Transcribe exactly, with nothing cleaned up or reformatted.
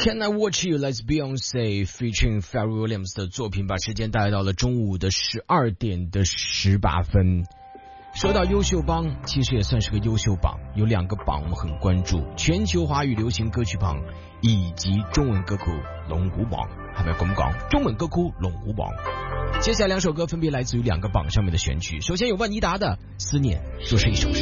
Can I Watch You 来自 Beyonce featuring Pharrell Williams 的作品，把时间带到了中午的十二点的十八分。说到优秀榜，其实也算是个优秀榜，有两个榜我们很关注，全球华语流行歌曲榜以及中文歌曲龙虎榜，係咪咁講？中文歌曲龍虎榜。接下来两首歌分别来自于两个榜上面的选曲，首先有万妮达的《思念就是一首诗》。